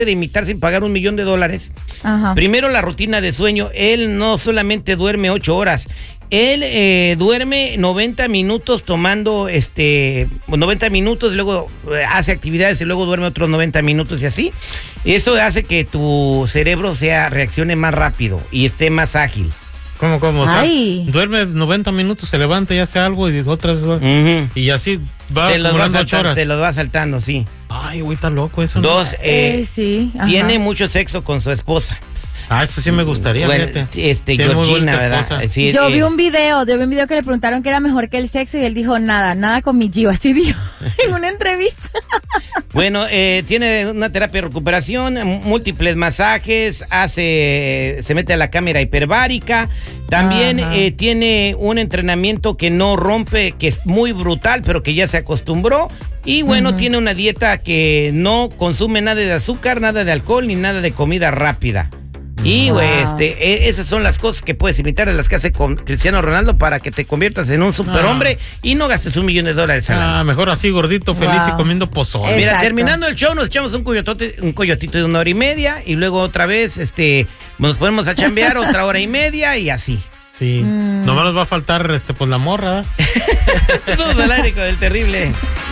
de imitar sin pagar $1,000,000. Ajá. Primero, la rutina de sueño. Él no solamente duerme 8 horas. Él duerme 90 minutos tomando 90 minutos, luego hace actividades y luego duerme otros 90 minutos y así. Eso hace que tu cerebro reaccione más rápido y esté más ágil. ¿Cómo? O sea, Ay. duerme 90 minutos, se levanta y hace algo y otra vez. Ujú. Y así va Se los va acumulando 8 horas. se los va saltando, sí. Ay, güey, está loco eso. ¿no? Dos, Sí. Ajá. tiene mucho sexo con su esposa. Ah, eso sí me gustaría, Bueno, fíjate. Tiene muy Georgina, bonita ¿verdad? esposa. Sí, Yo vi un video que le preguntaron que era mejor que el sexo y él dijo nada con mi Gio, así dijo en una entrevista. Bueno, tiene una terapia de recuperación, múltiples masajes, se mete a la cámara hiperbárica. También tiene un entrenamiento que no rompe, que es muy brutal, pero que ya se acostumbró. Y bueno, tiene una dieta que no consume nada de azúcar, nada de alcohol, ni nada de comida rápida. Y esas son las cosas que puedes imitar a las que hace con Cristiano Ronaldo para que te conviertas en un superhombre y no gastes $1,000,000 al año. Mejor así, gordito, feliz y comiendo pozole. Mira, Exacto. terminando el show, nos echamos un coyotito de 1 hora y media y luego otra vez nos ponemos a chambear 1 hora y media y así. Sí. Nomás nos va a faltar pues la morra. Somos al aire con el terrible.